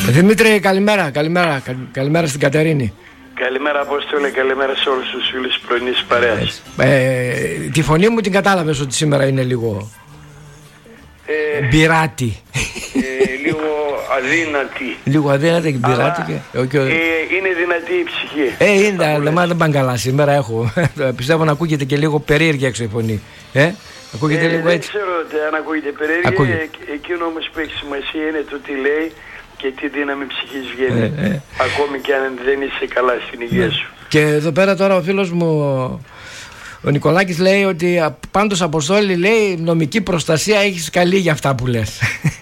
Δημήτρη, καλημέρα. Καλημέρα στην Κατερίνη. Καλημέρα Απόστολε, καλημέρα σε όλους τους φίλους της πρωινής παρέας. Τη φωνή μου την κατάλαβες ότι σήμερα είναι λίγο μπειράτη. Λίγο αδύνατη. Λίγο αδύνατη και μπειράτη. Είναι δυνατή η ψυχή. Είναι, αλλά δεν πάνε καλά σήμερα έχω. Πιστεύω να ακούγεται και λίγο περίεργη έξω η φωνή. Ακούγεται λίγο έτσι. Δεν ξέρω αν ακούγεται περίεργη. Εκείνο όμως που έχει σημασία είναι το τι λέει και τι δύναμη ψυχής βγαίνει. Ακόμη και αν δεν είσαι καλά στην υγεία σου. Και εδώ πέρα τώρα ο φίλος μου ο Νικολάκης λέει ότι πάντως Αποστόλη λέει νομική προστασία έχεις καλή για αυτά που λες.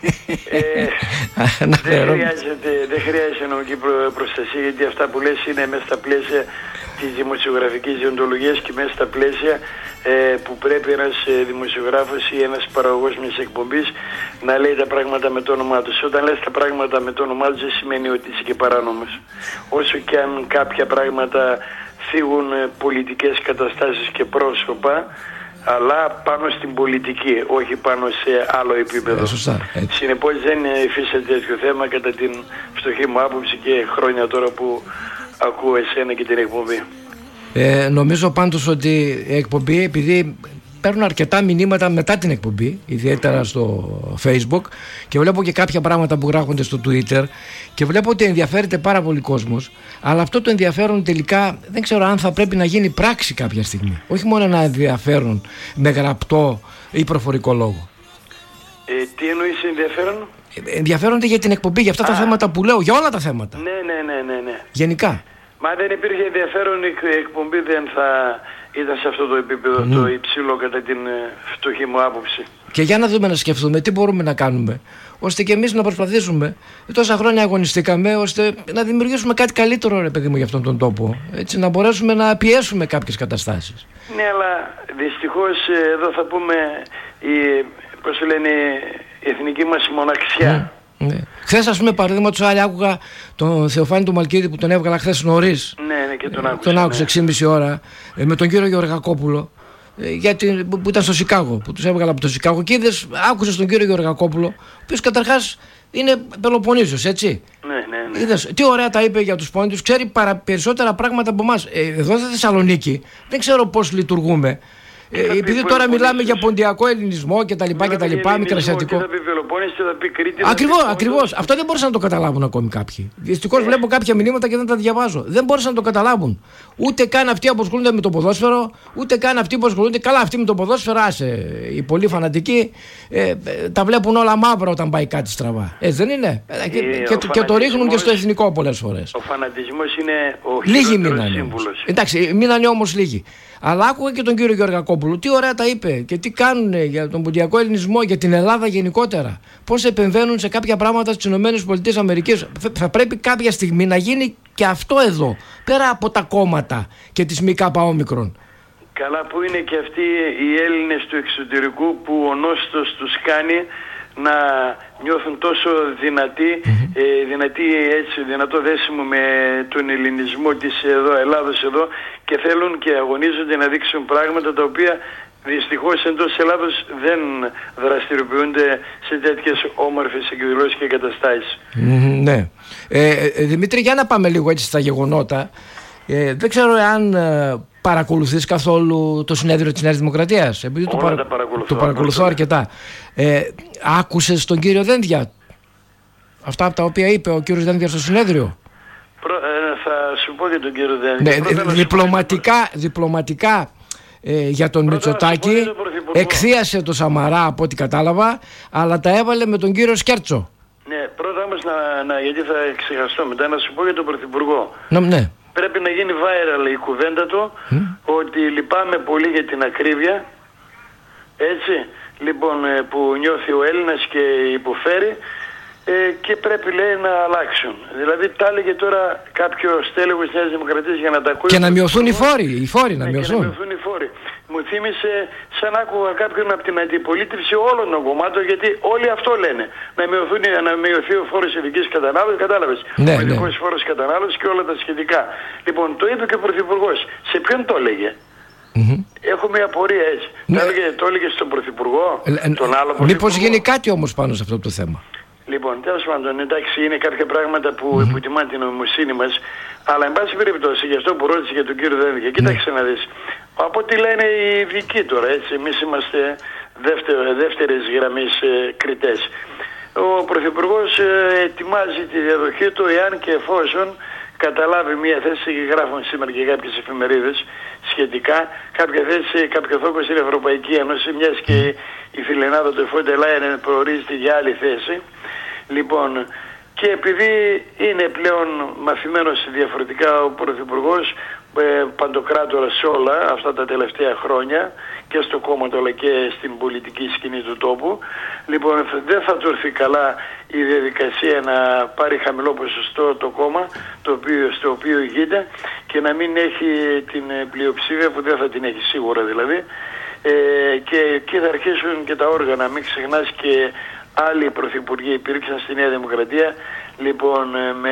Δεν χρειάζεται νομική προστασία, γιατί αυτά που λες είναι μέσα στα πλαίσια της δημοσιογραφικής διοντολογίας και μέσα στα πλαίσια που πρέπει ένας δημοσιογράφος ή ένας παραγωγός μιας εκπομπής να λέει τα πράγματα με το όνομά τους. Όταν λες τα πράγματα με το όνομά τους δεν σημαίνει ότι είσαι και παράνομος. Όσο και αν κάποια πράγματα φύγουν πολιτικές καταστάσεις και πρόσωπα, αλλά πάνω στην πολιτική, όχι πάνω σε άλλο επίπεδο. Συνεπώς δεν υφίσταται τέτοιο θέμα κατά την φτωχή μου άποψη και χρόνια τώρα που ακούω εσένα και την εκπομπή. Νομίζω πάντως ότι η εκπομπή, επειδή παίρνουν αρκετά μηνύματα μετά την εκπομπή, ιδιαίτερα στο Facebook, και βλέπω και κάποια πράγματα που γράφονται στο Twitter και βλέπω ότι ενδιαφέρεται πάρα πολύ κόσμος, αλλά αυτό το ενδιαφέρον τελικά δεν ξέρω αν θα πρέπει να γίνει πράξη κάποια στιγμή, όχι μόνο ένα ενδιαφέρον με γραπτό ή προφορικό λόγο. Τι εννοείς ενδιαφέρον? Ενδιαφέρονται για την εκπομπή, για αυτά τα θέματα που λέω, για όλα τα θέματα. Ναι. Γενικά. Μα δεν υπήρχε ενδιαφέρον, η εκπομπή δεν θα ήταν σε αυτό το επίπεδο το υψηλό κατά την φτωχή μου άποψη. Και για να δούμε, να σκεφτούμε τι μπορούμε να κάνουμε, ώστε και εμείς να προσπαθήσουμε. Τόσα χρόνια αγωνιστήκαμε ώστε να δημιουργήσουμε κάτι καλύτερο, ρε παιδί μου, για αυτόν τον τόπο. Έτσι, να μπορέσουμε να πιέσουμε κάποιες καταστάσεις. Ναι, αλλά δυστυχώς εδώ θα πούμε πώς λένε, η εθνική μας μοναξιά. Ναι. Χθες, ας πούμε, παραδείγματος χάρη, άκουγα τον Θεοφάνη του Μαλκίδη που τον έβγαλα χθες νωρίς. Ναι, και τον άκουσα 6,5 ώρα με τον κύριο Γεωργακόπουλο. Που ήταν στο Σικάγο, που τους έβγαλα από το Σικάγο. Και είδες, άκουσες τον κύριο Γεωργακόπουλο, ο οποίος καταρχάς είναι Πελοποννήσιος, έτσι. Ναι. Είδες, τι ωραία τα είπε για τους πόντους, ξέρει περισσότερα πράγματα από εμάς. Εδώ στη Θεσσαλονίκη δεν ξέρω πώς λειτουργούμε. Επειδή τώρα μιλάμε για ποντιακό ελληνισμό και τα λοιπά και τα λοιπά, μικρασιατικό. Θα πει Πελοπόννησο, θα πει Κρήτη. Ακριβώς. Αυτό δεν μπορούσαν να το καταλάβουν ακόμη κάποιοι. Δυστυχώς βλέπω κάποια μηνύματα και δεν τα διαβάζω. Δεν μπορούσαν να το καταλάβουν. Ούτε καν αυτοί που ασχολούνται με το ποδόσφαιρο, ούτε καν αυτοί που ασχολούνται. Καλά, αυτοί με το ποδόσφαιρο, άσε. Οι πολύ φανατικοί τα βλέπουν όλα μαύρα όταν πάει κάτι στραβά. Έτσι δεν είναι? Και το ρίχνουν και στο εθνικό πολλές φορές. Ο φανατισμός είναι ο λίγοι χειρότερος σύμβουλος. Εντάξει, μείνανε όμως λίγοι. Αλλά άκουγα και τον κύριο Γεωργακόπουλο, τι ωραία τα είπε και τι κάνουν για τον ποντιακό ελληνισμό, για την Ελλάδα γενικότερα. Πώς επεμβαίνουν σε κάποια πράγματα στις ΗΠΑ. Θα πρέπει κάποια στιγμή να γίνει και αυτό εδώ, πέρα από τα κόμματα και τις ΜΚΟ. Καλά που είναι και αυτοί οι Έλληνες του εξωτερικού που ο νόστος τους κάνει να νιώθουν τόσο δυνατό δέσιμο με τον ελληνισμό της Ελλάδος εδώ, και θέλουν και αγωνίζονται να δείξουν πράγματα τα οποία δυστυχώς εντός Ελλάδος δεν δραστηριοποιούνται σε τέτοιες όμορφες εκδηλώσεις και καταστάσεις. Ναι. Δημήτρη, για να πάμε λίγο έτσι στα γεγονότα. Δεν ξέρω αν παρακολουθείς καθόλου το συνέδριο της Νέας Δημοκρατίας. Επειδή το παρακολουθώ αρκετά. Άκουσες τον κύριο Δένδια αυτά από τα οποία είπε ο κύριος Δένδια στο συνέδριο? Θα σου πω για τον κύριο Δένδια. Διπλωματικά για τον Μητσοτάκη εκθίασε το Σαμαρά από ό,τι κατάλαβα, αλλά τα έβαλε με τον κύριο Σκέρτσο. Ναι, πρώτα όμως γιατί θα ξεχαστώ μετά, να σου πω για τον Πρωθυπουργό. Ναι. Πρέπει να γίνει viral η κουβέντα του ότι λυπάμαι πολύ για την ακρίβεια, έτσι, λοιπόν, που νιώθει ο Έλληνας και υποφέρει, και πρέπει, λέει, να αλλάξουν. Δηλαδή τα έλεγε τώρα κάποιο στέλεχος της Νέας Δημοκρατίας για να τα ακούει. Και να μειωθούν οι φόροι, να μειωθούν. Μου θύμισε σαν άκουγα κάποιον από την αντιπολίτευση όλων των κομμάτων, γιατί όλοι αυτό λένε. Να μειωθεί ο φόρος ειδικής κατανάλωσης, κατάλαβες. Ο ειδικός φόρος κατανάλωσης και όλα τα σχετικά. Λοιπόν, το είπε και ο Πρωθυπουργός. Σε ποιον το έλεγε? Έχω μια απορία έτσι. Το έλεγε στον Πρωθυπουργό, τον άλλο Πρωθυπουργό. Μήπως γίνει κάτι όμως πάνω σε αυτό το θέμα? Λοιπόν, τέλος πάντων, εντάξει, είναι κάποια πράγματα που υποτιμά την νοημοσύνη μας, αλλά εν πάση περιπτώσει, γι' αυτό που ρώτησε για τον κύριο Δένδια, κοίταξε να δεις. Από ό,τι λένε οι ειδικοί τώρα, έτσι, εμείς είμαστε δεύτερης γραμμής κριτές. Ο Πρωθυπουργός ετοιμάζει τη διαδοχή του εάν και εφόσον καταλάβει μια θέση, και γράφουν σήμερα και κάποιες εφημερίδες σχετικά, κάποια θέση, κάποιο θόκο στην Ευρωπαϊκή Ένωση, μιας και η φιλενάδα του Φόντερ Λάιεν προορίζεται για άλλη θέση. Λοιπόν, και επειδή είναι πλέον μαθημένος διαφορετικά ο Πρωθυπουργός, παντοκράτορας σε όλα αυτά τα τελευταία χρόνια και στο κόμμα του αλλά και στην πολιτική σκηνή του τόπου, λοιπόν δεν θα του έρθει καλά η διαδικασία να πάρει χαμηλό ποσοστό το κόμμα στο οποίο ηγείται και να μην έχει την πλειοψηφία που δεν θα την έχει σίγουρα δηλαδή, και εκεί θα αρχίσουν και τα όργανα. Μην ξεχνάς και άλλοι πρωθυπουργοί υπήρξαν στη Νέα Δημοκρατία, λοιπόν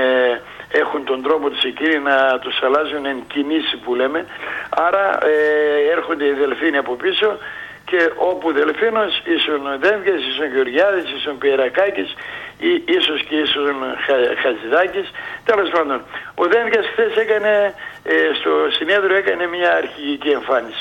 έχουν τον τρόπο τους εκείνοι να τους αλλάζουν εν κινήσει που λέμε. Άρα έρχονται οι Δελφίνοι από πίσω και όπου Δελφίνος ίσον Δένδιας, ίσον Γεωργιάδης, ίσον Πιερακάκης ή ίσως και ίσον Χατζηδάκης. Τέλος πάντων, ο Δένδιας χθες έκανε, στο συνέδριο έκανε μια αρχηγική εμφάνιση.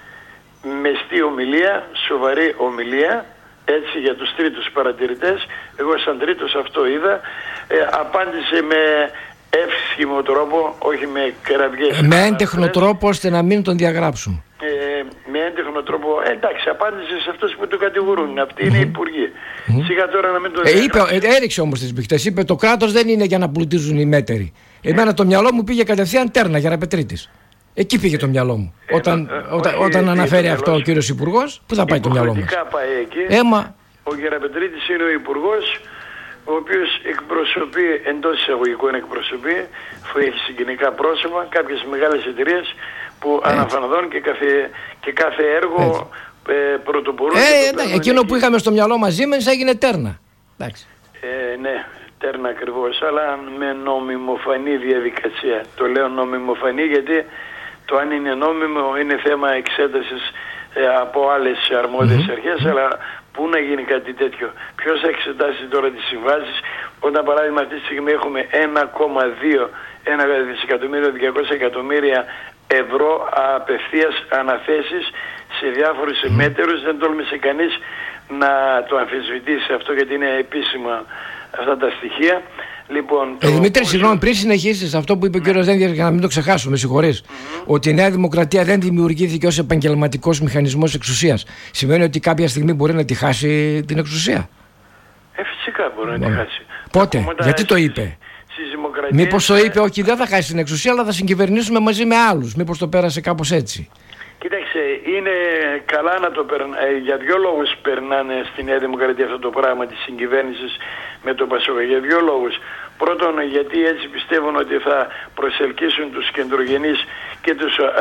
Μεστή ομιλία, σοβαρή ομιλία, έτσι για τους τρίτους παρατηρητές. Εγώ σαν τρίτος αυτό είδα. Απάντησε με εύσχυμο τρόπο, όχι με κεραυγές. Με έντεχνο τρόπο ώστε να μην τον διαγράψουν. Με έντεχνο τρόπο, εντάξει, απάντησε σε αυτούς που το κατηγορούν. Αυτοί είναι οι υπουργοί. Σιγά τώρα να μην τον διαγράψουν. Έριξε όμως τις μπιχτές. Είπε το κράτος δεν είναι για να πλουτίζουν οι μέτεροι. Εμένα το μυαλό μου πήγε κατευθείαν Τέρνα για Ραπετρίτης. Εκεί πήγε το μυαλό μου. Όταν αναφέρει αυτό ο κύριος Υπουργός, πού θα πάει το μυαλό μας? Πάει εκεί. Ο Γεραπετρίτης είναι ο Υπουργός, ο οποίος εκπροσωπεί, εντός εισαγωγικών εκπροσωπεί, έχει συγκινικά πρόσωπα, κάποιες μεγάλες εταιρείες που αναφανδόν και κάθε έργο πρωτοπορούν. Εκείνο που είχαμε στο μυαλό μαζί μας έγινε Τέρνα. Ναι, Τέρνα ακριβώς, αλλά με νομιμοφανή διαδικασία. Το λέω νομιμοφανή γιατί το αν είναι νόμιμο είναι θέμα εξέτασης από άλλες αρμόδιες αρχές, αλλά πού να γίνει κάτι τέτοιο? Ποιος θα εξετάσει τώρα τις συμβάσεις όταν παράδειγμα αυτή τη στιγμή έχουμε 1,2 δισεκατομμύριο 200 εκατομμύρια ευρώ απευθείας αναθέσεις σε διάφορους μέτερους? Δεν τόλμησε κανείς να το αμφισβητήσει αυτό γιατί είναι επίσημα αυτά τα στοιχεία. Λοιπόν, Δημήτρη, συγγνώμη, πριν συνεχίσεις αυτό που είπε ο κύριος Δένδιας, για να μην το ξεχάσουμε, συγχωρείς, ότι η Νέα Δημοκρατία δεν δημιουργήθηκε ως επαγγελματικός μηχανισμός εξουσίας. Σημαίνει ότι κάποια στιγμή μπορεί να τη χάσει την εξουσία? Φυσικά μπορεί να τη χάσει. Πότε, γιατί το είπε? Μήπως το είπε, όχι, δεν θα χάσει την εξουσία, αλλά θα συγκυβερνήσουμε μαζί με άλλους? Μήπως το πέρασε κάπως έτσι? Κοίταξε, είναι καλά να το για δύο λόγους περνάνε στη Νέα Δημοκρατία αυτό το πράγμα της συγκυβέρνησης με το Πασόκ. Για δύο λόγους. Πρώτον, γιατί έτσι πιστεύουν ότι θα προσελκύσουν τους κεντρογενείς και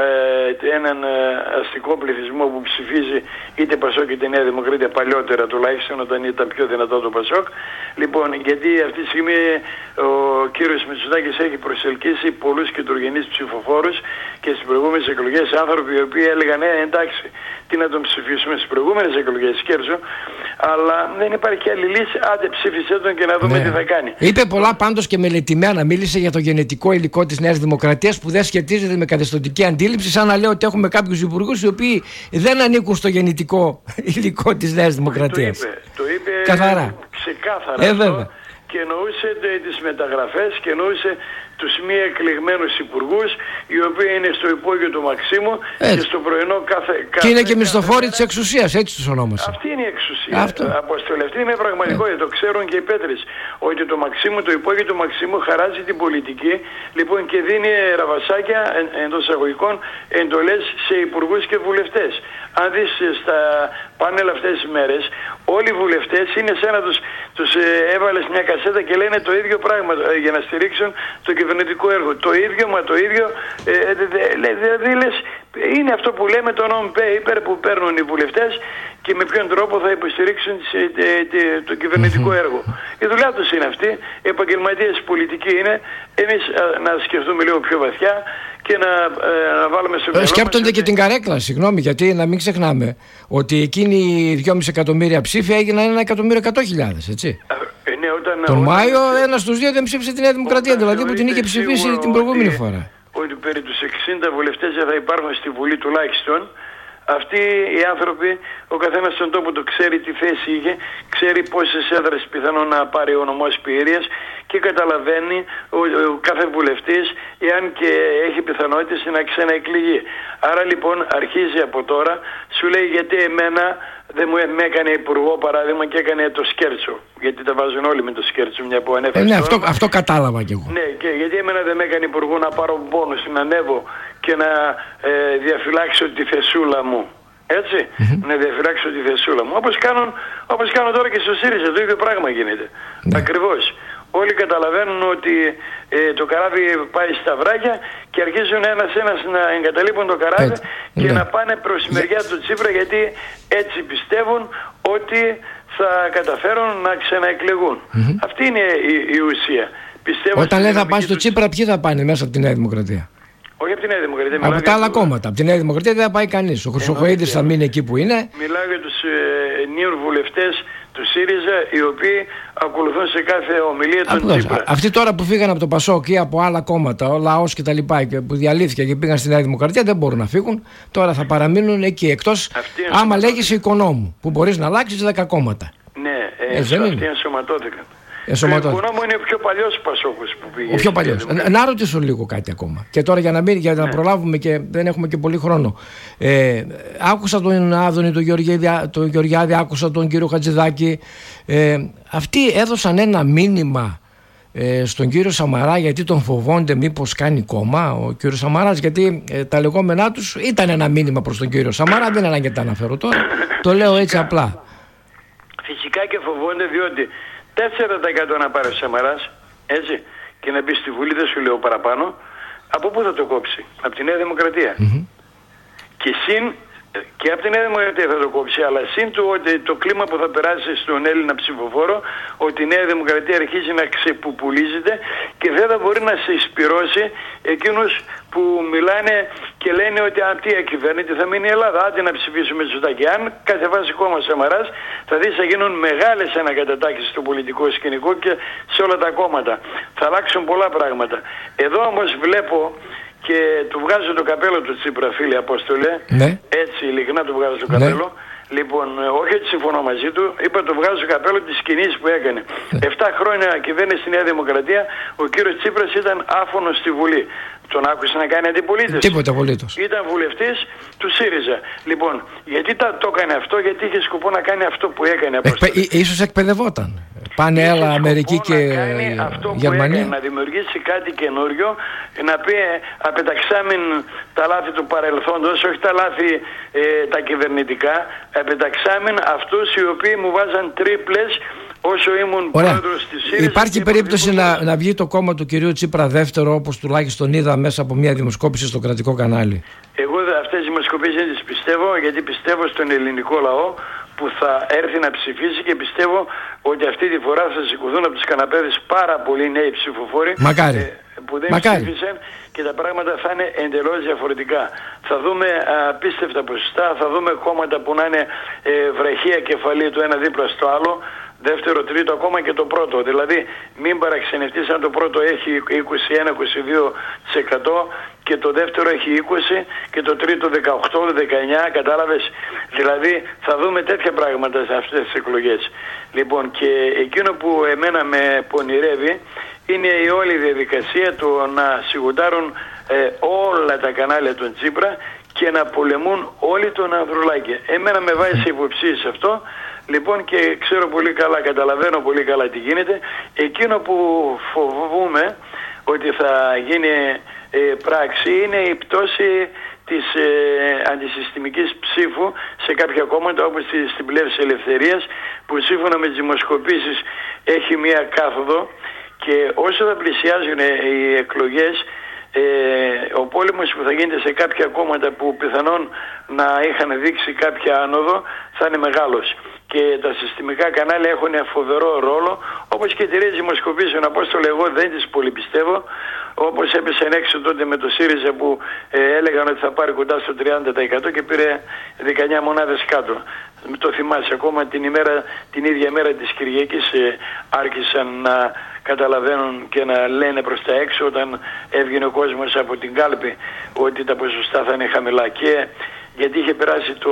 έναν αστικό πληθυσμό που ψηφίζει είτε Πασόκ είτε Νέα Δημοκρατία παλιότερα τουλάχιστον, όταν ήταν πιο δυνατό το Πασόκ. Λοιπόν, γιατί αυτή τη στιγμή ο κύριος Μητσοτάκης έχει προσελκύσει πολλούς κεντρογενείς ψηφοφόρους και στις προηγούμενες εκλογές άνθρωποι οι οποίοι έλεγαν εντάξει, τι να τον ψηφίσουμε στις προηγούμενες εκλογές, σκέψου, αλλά δεν υπάρχει άλλη λύση, άντε ψήφισε τον και να δούμε τι θα κάνει. Είπε πολλά πάντως και μελετημένα, μίλησε για το γενετικό υλικό της Νέας Δημοκρατίας που δεν σχετίζεται με καθεστωτική αντίληψη, σαν να λέει ότι έχουμε κάποιους υπουργούς οι οποίοι δεν ανήκουν στο γενετικό υλικό της Νέας Δημοκρατίας. Το είπε καθαρά. Ξεκάθαρα αυτό, και εννοούσε τις μεταγραφές και εννοούσε τους μη εκλεγμένους υπουργούς οι οποίοι είναι στο υπόγειο του Μαξίμου και στο πρωινό κάθε και είναι και μισθοφόροι της εξουσίας, έτσι τους ονόμασε. Αυτή είναι η εξουσία. Αποστολή, αυτή είναι πραγματικότητα. Το ξέρουν και οι Πέτρες ότι το Μαξίμου, το υπόγειο του Μαξίμου χαράζει την πολιτική, λοιπόν, και δίνει ραβασάκια εντός εισαγωγικών εντολές σε υπουργούς και βουλευτές. Αν δεις στα πάνελ αυτές τις μέρες, όλοι οι βουλευτές είναι σαν να τους έβαλες μια κασέτα και λένε το ίδιο πράγμα για να στηρίξουν το κυβερνητικό έργο. Το ίδιο, μα το ίδιο, δηλαδή λες, είναι αυτό που λέμε το non-paper που παίρνουν οι βουλευτές και με ποιον τρόπο θα υποστηρίξουν το κυβερνητικό έργο. Η δουλειά τους είναι αυτή, οι επαγγελματίες πολιτικοί είναι, εμείς να σκεφτούμε λίγο πιο βαθιά και να βάλουμε στο μυαλό. Σκέπτονται και την καρέκλα, συγγνώμη, γιατί να μην ξεχνάμε ότι εκείνοι οι 2,5 εκατομμύρια ψήφοι έγιναν 1.100.000, έτσι. Τον Μάιο ένας στους δύο δεν ψήφισε τη Νέα Δημοκρατία, δηλαδή που την είχε ψηφίσει την προηγούμενη φορά. Ότι περί τους 60 βουλευτές θα υπάρχουν στη Βουλή τουλάχιστον. Αυτοί οι άνθρωποι, ο καθένας στον τόπο του ξέρει τι θέση είχε, ξέρει πόσες έδρες πιθανόν να πάρει ο νομός Πιερίας και καταλαβαίνει ο κάθε βουλευτής εάν και έχει πιθανότητες να ξαναεκλεγεί. Άρα λοιπόν αρχίζει από τώρα, σου λέει γιατί εμένα δεν με έκανε υπουργό παράδειγμα και έκανε το σκέρτσο. Γιατί τα βάζουν όλοι με το σκέρτσο, μια που ανέφερε. Ναι, αυτό κατάλαβα κι εγώ. Ναι, και γιατί εμένα δεν με έκανε υπουργό να πάρω πόνους, να ανέβω και να διαφυλάξω τη θεσούλα μου. Έτσι, να διαφυλάξω τη θεσούλα μου. Όπως κάνουν τώρα και στο ΣΥΡΙΖΑ, το ίδιο πράγμα γίνεται. Ακριβώς. Όλοι καταλαβαίνουν ότι το καράβι πάει στα βράχια και αρχίζουν ένας να εγκαταλείπουν το καράβι και να πάνε προς τη μεριά του Τσίπρα, γιατί έτσι πιστεύουν ότι θα καταφέρουν να ξαναεκλεγούν. Αυτή είναι η ουσία. Όταν λέει θα πάνε στο Τσίπρα, ποιοι θα πάνε μέσα από τη Νέα Δημοκρατία? Όχι από τη Νέα Δημοκρατία. Από τα άλλα κόμματα. Από τη Νέα Δημοκρατία δεν θα πάει κανείς. Ο Χρυσοχοΐδης θα μείνει εκεί που είναι. Μιλάω για τους νέους βουλευτές του ΣΥΡΙΖΑ, οι οποίοι ακολουθούν σε κάθε ομιλία τον Τσίπρα. Αυτοί τώρα που φύγαν από το ΠΑΣΟΚ ή από άλλα κόμματα, ο λαός και τα λοιπά, που διαλύθηκε και πήγαν στη Νέα Δημοκρατία, δεν μπορούν να φύγουν. Τώρα θα παραμείνουν εκεί. Εκτός άμα λέγεις οικονόμου, που μπορείς να αλλάξεις 10 κόμματα. Ναι, αυτοί ενσωματώθηκαν. Ο οικονόμου είναι ο πιο παλιός Πασόκος που πήγε. Ο πιο παλιός. Να ρωτήσω λίγο κάτι ακόμα. Και τώρα για να προλάβουμε και δεν έχουμε και πολύ χρόνο. Άκουσα τον Άδωνη, τον Γεωργιάδη, άκουσα τον κύριο Χατζηδάκη. Αυτοί έδωσαν ένα μήνυμα στον κύριο Σαμαρά, γιατί τον φοβόνται μήπως κάνει κόμμα ο κύριος Σαμαράς, γιατί τα λεγόμενά τους ήταν ένα μήνυμα προς τον κύριο Σαμαρά. Δεν ανάγκη να τα αναφέρω τώρα. Το λέω έτσι απλά. Φυσικά και φοβόνται, διότι 4% να πάρει ο Σαμαράς, έτσι, και να μπει στη Βουλή, δεν σου λέω παραπάνω, από πού θα το κόψει? Από τη Νέα Δημοκρατία. Και από τη Νέα Δημοκρατία θα το κόψει, αλλά συν του ότι το κλίμα που θα περάσει στον Έλληνα ψηφοφόρο, ότι η Νέα Δημοκρατία αρχίζει να ξεποπουλίζεται και δεν θα μπορεί να συσπυρώσει εκείνους που μιλάνε και λένε ότι αυτή η κυβέρνηση θα μείνει η Ελλάδα. Άντε να ψηφίσουμε Μητσοτάκη. Αν κατεβάσει κόμμα Σαμαράς, θα δεις θα γίνουν μεγάλες ανακατατάξεις στο πολιτικό σκηνικό και σε όλα τα κόμματα. Θα αλλάξουν πολλά πράγματα. Εδώ όμως βλέπω. Και του βγάζω το καπέλο του Τσίπρα, φίλε Απόστολε. Ναι. Έτσι, ειλικρινά του βγάζω το καπέλο. Λοιπόν, όχι ότι συμφωνώ μαζί του, είπα το βγάζω το καπέλο της κινήσης που έκανε. 7 χρόνια κυβέρνηση στη Νέα Δημοκρατία, ο κύριος Τσίπρας ήταν άφωνος στη Βουλή. Τον άκουσε να κάνει αντιπολίτευση. Τίποτα απολύτως. Ήταν βουλευτής του ΣΥΡΙΖΑ. Λοιπόν, γιατί το έκανε αυτό? Γιατί είχε σκοπό να κάνει αυτό που έκανε. Ίσως εκπαιδευόταν. Πάνε έλα Αμερική και Γερμανία. Να δημιουργήσει κάτι καινούριο, να πει απεταξάμιν τα λάθη του παρελθόντος, όχι τα λάθη τα κυβερνητικά, απεταξάμιν αυτούς οι οποίοι μου βάζαν τρίπλες όσο ήμουν πρόεδρος της ΣΥΡΙΖΑ. Υπάρχει περίπτωση να βγει το κόμμα του κυρίου Τσίπρα δεύτερο, όπως τουλάχιστον είδα μέσα από μια δημοσκόπηση στο κρατικό κανάλι? Εγώ αυτές οι δημοσκοπήσεις δεν τις πιστεύω, γιατί πιστεύω στον ελληνικό λαό που θα έρθει να ψηφίσει και πιστεύω ότι αυτή τη φορά θα σηκωθούν από τους καναπέδες πάρα πολλοί νέοι ψηφοφόροι που δεν ψήφισαν και τα πράγματα θα είναι εντελώς διαφορετικά. Θα δούμε απίστευτα ποσοστά, θα δούμε κόμματα που να είναι βραχία κεφαλή το ένα δίπλα στο άλλο, δεύτερο, τρίτο, ακόμα και το πρώτο. Δηλαδή μην παραξενευτείς αν το πρώτο έχει 21-22% και το δεύτερο έχει 20% και το τρίτο 18-19%, κατάλαβες? Δηλαδή θα δούμε τέτοια πράγματα σε αυτές τις εκλογές. Λοιπόν, και εκείνο που εμένα με πονηρεύει είναι η όλη διαδικασία του να σιγουντάρουν όλα τα κανάλια των Τσίπρα και να πολεμούν όλοι τον Ανδρουλάκη. Εμένα με βάζει σε υποψίες αυτό. Λοιπόν, και ξέρω πολύ καλά, καταλαβαίνω πολύ καλά τι γίνεται. Εκείνο που φοβούμε ότι θα γίνει πράξη είναι η πτώση της αντισυστημικής ψήφου σε κάποια κόμματα, όπως στην Πλεύση Ελευθερίας, που σύμφωνα με τις δημοσκοπήσεις έχει μία κάθοδο, και όσο θα πλησιάζουν οι εκλογές, ο πόλεμος που θα γίνεται σε κάποια κόμματα που πιθανόν να είχαν δείξει κάποια άνοδο θα είναι μεγάλος. και τα συστημικά κανάλια έχουν φοβερό ρόλο, όπως και εταιρείες δημοσκοπήσεων. Απόστολε, εγώ δεν τις πολύ πιστεύω, όπως έπεσαν έξω τότε με το ΣΥΡΙΖΑ που έλεγαν ότι θα πάρει κοντά στο 30% και πήρε 19 μονάδες κάτω. Το θυμάσαι ακόμα, την ίδια μέρα της Κυριακής άρχισαν να καταλαβαίνουν και να λένε προς τα έξω όταν έβγαινε ο κόσμος από την κάλπη ότι τα ποσοστά θα είναι χαμηλά, και γιατί είχε περάσει το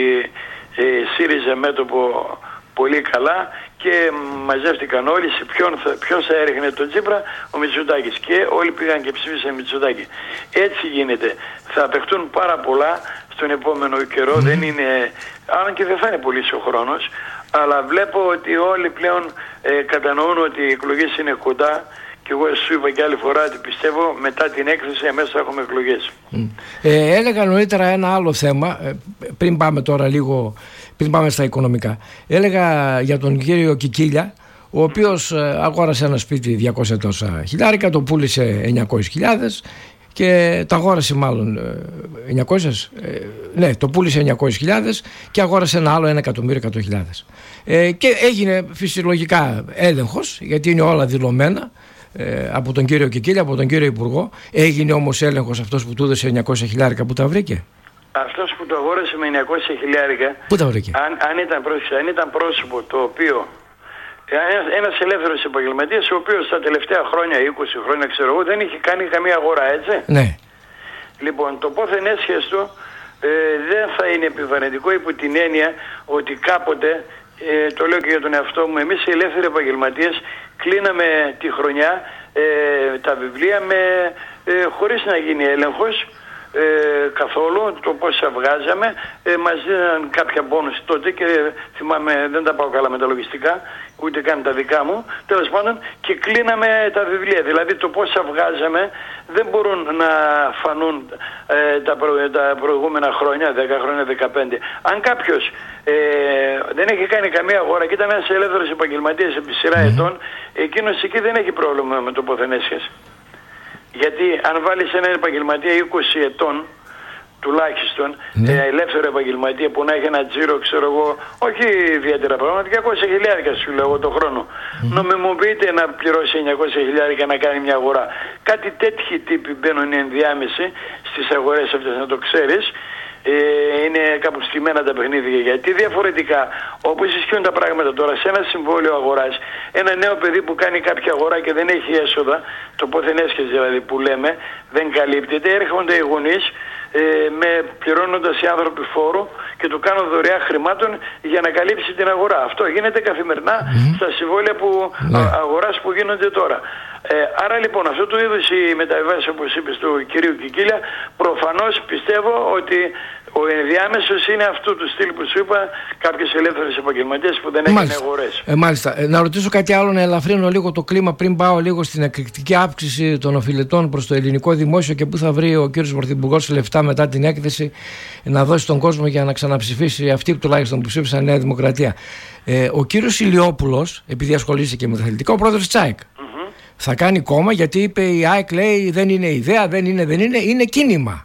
αντι-ΣΥΡΙΖΑ μέτωπο πολύ καλά και μαζεύτηκαν όλοι σε ποιος θα έριχνε τον Τσίπρα, ο Μητσοτάκης, και όλοι πήγαν και ψήφισαν Μητσοτάκη. Έτσι γίνεται. Θα παιχτούν πάρα πολλά στον επόμενο καιρό, δεν είναι, αν και δεν θα είναι πολύς ο χρόνος, αλλά βλέπω ότι όλοι πλέον κατανοούν ότι οι εκλογές είναι κοντά, και εγώ σου είπα και άλλη φορά ότι πιστεύω μετά την έκθεση αμέσως θα έχουμε εκλογές. Έλεγα νωρίτερα ένα άλλο θέμα, πριν πάμε τώρα λίγο, πριν πάμε στα οικονομικά. Έλεγα για τον κύριο Κικίλια, ο οποίος αγόρασε ένα σπίτι 200 τόσα χιλιάρικα, το πούλησε 900.000 και το αγόρασε μάλλον 900, ναι, το πούλησε 900.000 και αγόρασε ένα άλλο 1.100.000. Και έγινε φυσιολογικά έλεγχος, γιατί είναι όλα δηλωμένα από τον κύριο Κικίλια, από τον κύριο Υπουργό. Έγινε όμως έλεγχος αυτός που του έδωσε 900.000 που τα βρήκε? Αυτός που το αγόρασε με 900.000, πού τα βρήκε? Αν ήταν πρόσωπο το οποίο, ένας ελεύθερος επαγγελματίας, ο οποίος τα τελευταία χρόνια, 20 χρόνια ξέρω εγώ, δεν είχε κάνει καμία αγορά, έτσι. Ναι. Λοιπόν, το πόθεν έσχεστο δεν θα είναι επιβαρυντικό, υπό την έννοια ότι κάποτε, το λέω και για τον εαυτό μου, εμείς οι ελεύθεροι επαγγελματίες κλείναμε τη χρονιά τα βιβλία χωρίς να γίνει έλεγχος καθόλου το πόσα βγάζαμε. Μας δίναν κάποια μπόνους τότε και θυμάμαι, δεν τα πάω καλά με τα λογιστικά, ούτε καν τα δικά μου, τέλος πάντων, και κλείναμε τα βιβλία. Δηλαδή το πόσα βγάζαμε δεν μπορούν να φανούν τα προηγούμενα χρόνια, 10 χρόνια, 15. Αν κάποιος δεν έχει κάνει καμία αγορά και ήταν ένας ελεύθερος επαγγελματίας επί σειρά ετών, εκείνος εκεί δεν έχει πρόβλημα με το ποθενέσχες. Γιατί αν βάλεις έναν επαγγελματία 20 ετών τουλάχιστον, ελεύθερο επαγγελματία που να έχει ένα τζίρο, ξέρω εγώ, όχι ιδιαίτερα πράγματα, 200.000 σου λέω το χρόνο, νομιμοποιείται να πληρώσει 900.000 να κάνει μια αγορά. Κάτι τέτοιοι τύποι μπαίνουν ενδιάμεση στις αγορές αυτές, να το ξέρεις. Είναι κάπου στημένα τα παιχνίδια, γιατί διαφορετικά όπως ισχύουν τα πράγματα τώρα σε ένα συμβόλαιο αγοράς, ένα νέο παιδί που κάνει κάποια αγορά και δεν έχει έσοδα, το πόθεν έσχεση δηλαδή που λέμε, δεν καλύπτεται, έρχονται οι γονείς πληρώνοντας οι άνθρωποι φόρου και του κάνουν δωρεά χρημάτων για να καλύψει την αγορά. Αυτό γίνεται καθημερινά στα συμβόλαια αγοράς που γίνονται τώρα. Άρα λοιπόν αυτό το είδους οι μεταβάσεις, όπως είπες, του κυρίου Κικίλια, προφανώς πιστεύω ότι ο ενδιάμεσος είναι αυτού του στυλ που σου είπα, κάποιες ελεύθερες επαγγελματίες που δεν έχουν αγορές. Μάλιστα. Να ρωτήσω κάτι άλλο, να ελαφρύνω λίγο το κλίμα πριν πάω λίγο στην εκρηκτική αύξηση των οφειλετών προς το ελληνικό δημόσιο και πού θα βρει ο κύριος Πρωθυπουργός λεφτά μετά την έκθεση να δώσει στον κόσμο για να ξαναψηφίσει αυτοί τουλάχιστον που ψήφισαν Νέα Δημοκρατία. Ο κύριος Ηλιόπουλος, επειδή ασχολείσαι και με τα αθλητικά, ο πρόεδρος της ΑΕΚ, θα κάνει κόμμα, γιατί είπε η ΑΕΚ, λέει, δεν είναι ιδέα, δεν είναι κίνημα.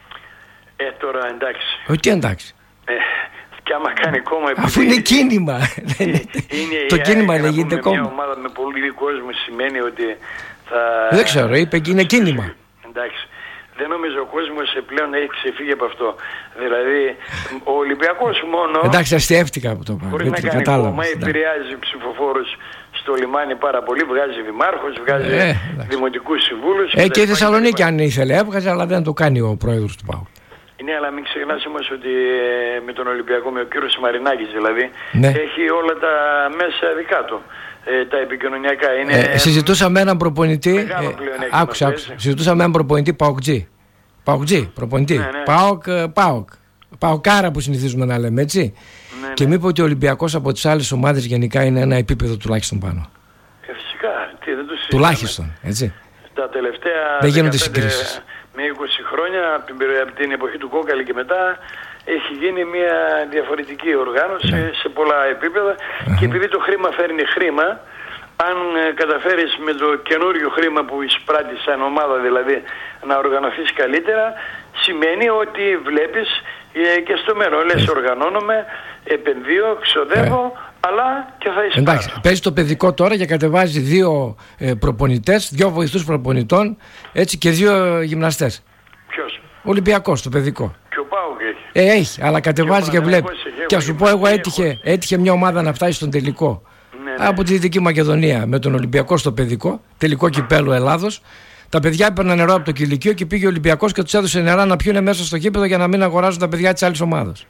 Τώρα εντάξει. Τι εντάξει. Και άμα κάνει κόμμα... Αφού είναι κίνημα. Το κίνημα λέγεται κόμμα. Μια ομάδα με πολύ κόσμο σημαίνει ότι θα... Δεν ξέρω, είπε και είναι κίνημα. Εντάξει. Δεν νομίζω ο κόσμος πλέον έχει ξεφύγει από αυτό. Δηλαδή, ο Ολυμπιακός μόνο... Εντάξει, αστιεύτηκα από το πράγμα. Χωρίς να κάνει κόμμα, επηρεάζει ψηφοφόρους στο λιμάνι πάρα πολύ. Βγάζει δημάρχους, βγάζει δημοτικούς συμβούλους. Και η Θεσσαλονίκη, αν ήθελε, έβγαζε, αλλά δεν το κάνει ο πρόεδρος του ΠΑΟΚ. Ναι, αλλά μην ξεχνάς όμως ότι με τον Ολυμπιακό, με ο κύριος Μαρινάκης δηλαδή, έχει όλα τα μέσα δικά του. Τα επικοινωνιακά είναι. Συζητούσαμε έναν προπονητή. Άκουσα. Συζητούσαμε έναν προπονητή ΠΑΟΚτζή. Προπονητή. ΠΑΟΚ. ΠΑΟΚάρα που συνηθίζουμε να λέμε, έτσι. Και μου είπε ότι ο Ολυμπιακός από τις άλλες ομάδες γενικά είναι ένα επίπεδο τουλάχιστον πάνω. Φυσικά. Δεν το συζητάμε. Τουλάχιστον, έτσι. Τα τελευταία. Δεν γίνονται συγκρίσεις. Με 20 χρόνια, από την εποχή του Κόκαλη και μετά, έχει γίνει μια διαφορετική οργάνωση σε πολλά επίπεδα και επειδή το χρήμα φέρνει χρήμα, αν καταφέρεις με το καινούριο χρήμα που εισπράττεις σαν ομάδα δηλαδή να οργανωθείς καλύτερα, σημαίνει ότι βλέπεις και στο μέλλον. Λες, οργανώνομαι, επενδύω, ξοδεύω, αλλά και θα εισπάρω. Εντάξει, παίζει το παιδικό τώρα και κατεβάζει 2 προπονητές, 2 βοηθούς προπονητών, έτσι, και 2 γυμναστές. Ποιος? Ολυμπιακός, το παιδικό. Και ο ΠΑΟΚ έχει. Έχει, αλλά κατεβάζει και βλέπει. Και α σου πω, εγώ έτυχε μια ομάδα να φτάσει στον τελικό. Ναι. Από τη Δυτική Μακεδονία με τον Ολυμπιακό στο παιδικό, τελικό κυπέλλου Ελλάδος. Τα παιδιά έπαιρναν νερό από το κηλικείο και πήγε ο Ολυμπιακός και τους έδωσε νερά να πιούνε μέσα στο γήπεδο για να μην αγοράζουν τα παιδιά της άλλης ομάδας.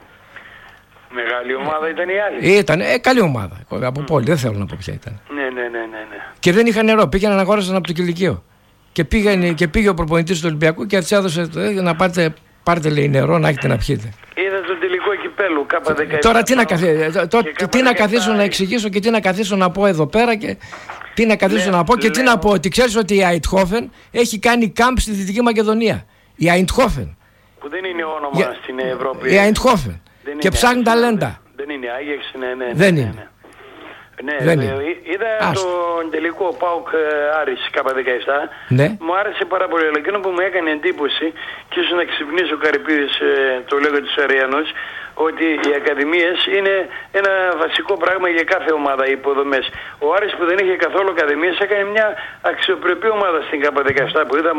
Μεγάλη ομάδα ήταν η άλλη. Ήταν καλή ομάδα. Από πόλη, δεν θέλω να πω ποια ήταν. Ναι. Και δεν είχαν νερό, πήγαιναν να αγόρασαν από το κηλικείο. Και πήγε ο προπονητής του Ολυμπιακού και της έδωσε να πάρτε λέει νερό να έχετε να πιείτε. Είδα τον τελικό κυπέλλου K17. Τώρα τι να καθίσω να εξηγήσω και τι να καθίσω να πω εδώ πέρα και τι να καθίσω να πω και τι να πω. Ότι ξέρεις ότι η Αιτχόφεν έχει κάνει κάμπ στη Δυτική Μακεδονία. Η Αιτχόφεν. Που δεν είναι όνομα στην Ευρώπη. Η Αιτχόφεν. Και ψάχνει ταλέντα. Δεν είναι Άγιαξ, ναι. Δεν είναι. Ναι, είδα τον τελικό ΠΑΟΚ Άρης K17. Ναι. Μου άρεσε πάρα πολύ. Αλλά εκείνο που μου έκανε εντύπωση, και ίσως να ξυπνήσει ο Καρυπίδης, το λέγω τους Αριανούς, ότι οι ακαδημίες είναι ένα βασικό πράγμα για κάθε ομάδα, οι υποδομές. Ο Άρης που δεν είχε καθόλου ακαδημίες έκανε μια αξιοπρεπή ομάδα στην K17 που είδα,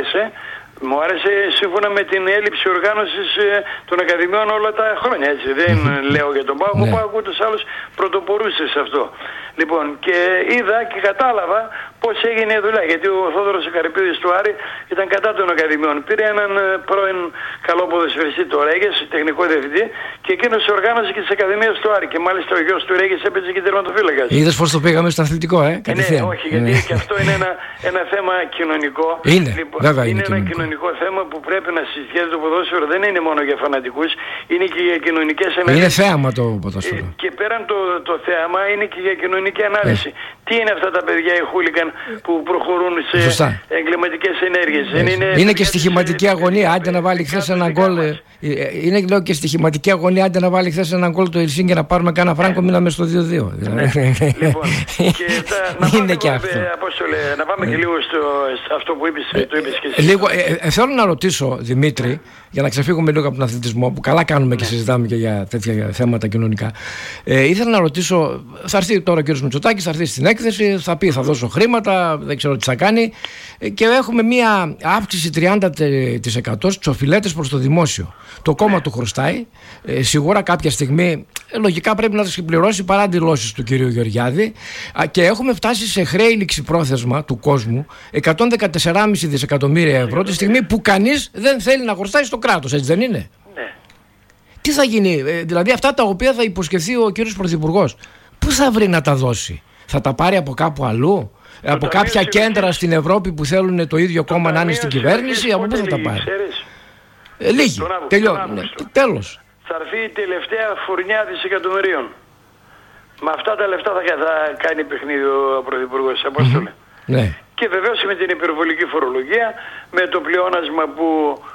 μου άρεσε σύμφωνα με την έλλειψη οργάνωσης των ακαδημιών όλα τα χρόνια, έτσι. Δεν λέω για τον ΠΑΟΚ, ο ΠΑΟΚ ούτως άλλως πρωτοπορούσε σε αυτό. Λοιπόν, και είδα και κατάλαβα πώς έγινε η δουλειά, γιατί ο Θόδωρος Καρυπίδης του Άρη ήταν κατά των ακαδημιών. Πήρε έναν πρώην καλό ποδοσφαιριστή, το Ρέγες, τεχνικό διευθυντή, και εκείνος οργάνωσε και τις ακαδημίες του Άρη. Και μάλιστα ο γιος του Ρέγες έπαιζε και τερματοφύλακας. Είδες πώς το πήγαμε στο αθλητικό, κατευθείαν. Ναι, όχι, γιατί και αυτό είναι ένα θέμα κοινωνικό. Είναι, λοιπόν, βέβαια είναι ένα κοινωνικό θέμα που πρέπει να συζητιέται. Το ποδόσφαιρο δεν είναι μόνο για φανατικούς, είναι και για κοινωνικές αναλύσεις. Είναι θέαμα το ποδόσφαιρο. Και πέραν το θέαμα είναι και για κοινωνική ανάλυση. Τι είναι αυτά τα παιδιά οι χούλικαν που προχωρούν σε εγκληματικές ενέργειες? Είναι και στοιχηματική αγωνία. Άντε να βάλει χθες ένα γκολ. Είναι, λέω, και στοιχηματική αγωνία. Άντε να βάλει χθες ένα γκολ το Ελσίνκι να πάρουμε κάνα φράγκο, μείναμε στο 2-2. Λοιπόν, και να πάμε και λίγο σε αυτό που είπες και εσύ. Λίγο, θέλω να ρωτήσω, Δημήτρη, για να ξεφύγουμε λίγο από τον αθλητισμό, που καλά κάνουμε και συζητάμε και για τέτοια θέματα κοινωνικά. Ήθελα να ρωτήσω, θα έρθει τώρα ο κ. Μητσοτάκης, θα έρθει στην έκθεση, θα πει θα δώσω χρήματα, δεν ξέρω τι θα κάνει, και έχουμε μία αύξηση 30% στις οφειλέτες προς το δημόσιο. Το κόμμα του χρωστάει, σίγουρα κάποια στιγμή λογικά πρέπει να το συμπληρώσει παρά δηλώσεις του κ. Γεωργιάδη, και έχουμε φτάσει σε χρέη ληξιπρόθεσμα του κόσμου 114,5 δισεκατομμύρια ευρώ τη στιγμή που κανείς δεν θέλει να χρωστάει στο κράτος, έτσι δεν είναι? Ναι. Τι θα γίνει, δηλαδή αυτά τα οποία θα υποσχεθεί ο κύριος Πρωθυπουργός, πού θα βρει να τα δώσει? Θα τα πάρει από κάπου αλλού? Από κάποια κέντρα στην Ευρώπη που θέλουν το ίδιο κόμμα να είναι στην κυβέρνηση? Από πού θα τα πάρει? Λίγοι. Τέλος. Θα έρθει η τελευταία φουρνιά δισεκατομμυρίων. Με αυτά τα λεφτά θα κάνει παιχνίδι ο Πρωθυπουργός, Απόστολε. Ναι. Και βεβαίως με την υπερβολική φορολογία, με το πλεόνασμα που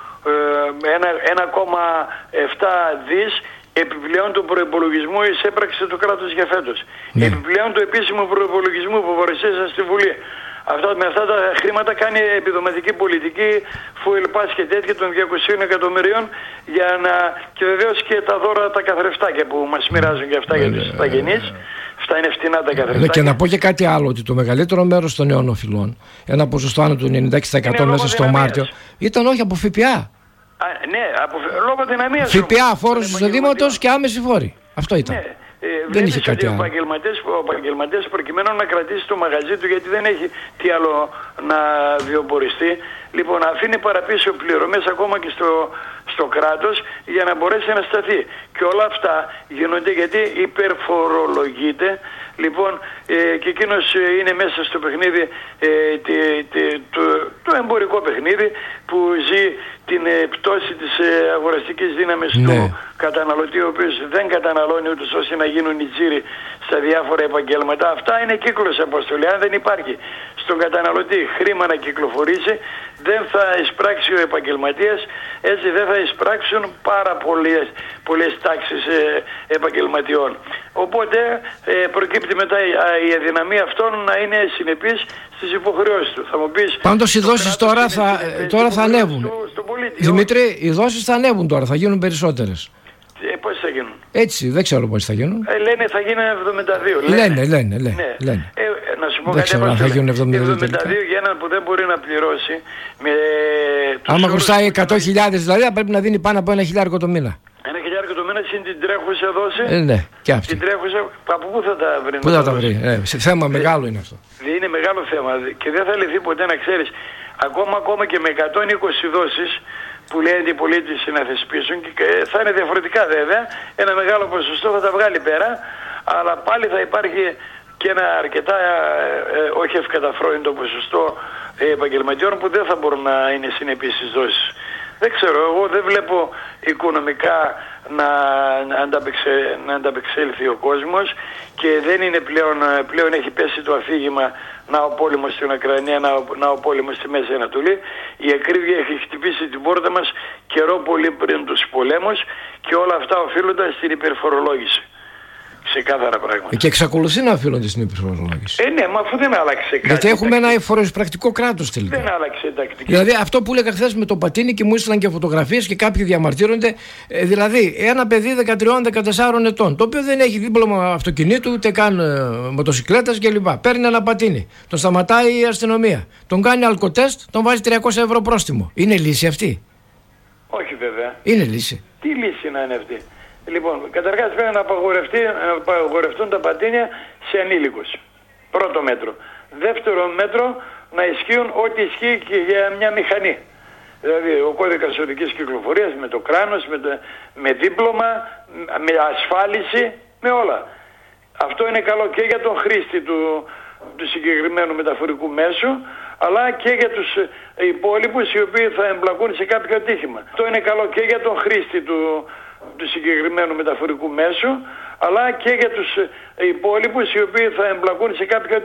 1,7 δις επιπλέον του προϋπολογισμού εισέπραξε το κράτος για φέτος. Ναι. Επιπλέον του επίσημου προϋπολογισμού που παρουσίασα στη Βουλή. Με αυτά τα χρήματα κάνει επιδοματική πολιτική, fuel pass και τέτοια των 200 εκατομμυρίων, και βεβαίως και τα δώρα τα καθρεφτάκια που μας μοιράζουν και αυτά για τους ασθενείς. Αυτά είναι φτηνά τα καθρεφτάκια. Και να πω και κάτι άλλο, ότι το μεγαλύτερο μέρος των νέων οφειλών, ένα ποσοστό άνω του 96% μέσα στο Μάρτιο, ήταν όχι από ΦΠΑ. Ναι, λόγω δυναμίας. ΦΠΑ, φόρος εισοδήματος και άμεση φόρη. Αυτό ήταν. Ναι. Δεν είχε κάτι άλλο. Ο επαγγελματίας προκειμένου να κρατήσει το μαγαζί του, γιατί δεν έχει τι άλλο να βιοποριστεί, λοιπόν αφήνει παραπίσω πληρωμές ακόμα και στο κράτος για να μπορέσει να σταθεί. Και όλα αυτά γίνονται γιατί υπερφορολογείται. Λοιπόν, και εκείνος είναι μέσα στο παιχνίδι, το εμπορικό παιχνίδι που ζει την πτώση της αγοραστικής δύναμης του καταναλωτή, ο οποίος δεν καταναλώνει ούτως ώστε να γίνουν οι τζίροι στα διάφορα επαγγέλματα. Αυτά είναι κύκλος, Απόστολη. Αν δεν υπάρχει στο στον καταναλωτή χρήμα να κυκλοφορήσει, δεν θα εισπράξει ο επαγγελματίας, έτσι δεν θα εισπράξουν πάρα πολλές τάξεις επαγγελματιών. Οπότε προκύπτει μετά η αδυναμία αυτών να είναι συνεπής στις υποχρεώσεις του. Θα μου πεις, πάντως οι δόσεις τώρα θα ανέβουν. Δημήτρη, οι δόσεις θα ανέβουν τώρα, θα γίνουν περισσότερες. Πώς θα γίνουν? Έτσι, δεν ξέρω πώς θα γίνουν. Λένε θα γίνουν 72. Λένε. Να σου πω δεν κάτι, ξέρω αν θα γίνουν 72 για έναν που δεν μπορεί να πληρώσει. Άμα χρωστάει 100.000 δηλαδή, θα πρέπει να δίνει πάνω από 1.000 το μήνα. 1.000 το μήνα συν την τρέχουσα δόση. Ναι, και αυτή. Την τρέχουσα, από πού θα τα βρει? Πού θα τα βρει? Θέμα μεγάλο είναι αυτό. Είναι μεγάλο θέμα και δεν θα λυθεί ποτέ, να ξέρεις. Ακόμα και με 120 δόσεις που λένε οι πολίτες να θεσπίσουν, και θα είναι διαφορετικά βέβαια, ένα μεγάλο ποσοστό θα τα βγάλει πέρα, αλλά πάλι θα υπάρχει και ένα αρκετά όχι ευκαταφρόνητο ποσοστό επαγγελματιών που δεν θα μπορούν να είναι συνεπείς στις δόσεις. Δεν ξέρω, εγώ δεν βλέπω οικονομικά να ανταπεξέλθει ο κόσμος και δεν είναι πλέον έχει πέσει το αφήγημα να ο πόλεμος στην Ουκρανία, να ο πόλεμος στη Μέση Ανατολή. Η ακρίβεια έχει χτυπήσει την πόρτα μας καιρό πολύ πριν τους πολέμους και όλα αυτά οφείλονται στην υπερφορολόγηση. Ξεκάθαρα πράγματα. Και εξακολουθεί να οφείλονται στην υπερφορολόγηση. Ναι, μα αφού δεν άλλαξε κάτι. Γιατί έχουμε ένα φοροεισπρακτικό κράτος τελικά. Δεν άλλαξε η τακτική. Δηλαδή αυτό που έλεγα χθες με το πατίνι και μου έστειλαν και φωτογραφίες και κάποιοι διαμαρτύρονται. Δηλαδή ένα παιδί 13-14 ετών, το οποίο δεν έχει δίπλωμα αυτοκινήτου, ούτε καν μοτοσυκλέτας κλπ. Παίρνει ένα πατίνι. Τον σταματάει η αστυνομία. Τον κάνει αλκοτέστ, τον βάζει 300 ευρώ πρόστιμο. Είναι λύση αυτή? Όχι βέβαια. Είναι λύση. Τι λύση να είναι αυτή? Λοιπόν, καταρχάς πρέπει να απαγορευτούν τα πατίνια σε ανήλικους. Πρώτο μέτρο. Δεύτερο μέτρο, να ισχύουν ό,τι ισχύει και για μια μηχανή. Δηλαδή ο κώδικας οδικής κυκλοφορίας με το κράνος, με δίπλωμα, με ασφάλιση, με όλα. Αυτό είναι καλό και για τον χρήστη του συγκεκριμένου μεταφορικού μέσου, αλλά και για τους υπόλοιπους οι οποίοι θα εμπλακούν σε κάποιο ατύχημα. Αυτό είναι καλό και για τον χρήστη του συγκεκριμένου μεταφορικού μέσου, αλλά και για τους υπόλοιπους οι οποίοι θα εμπλακούν σε κάποιο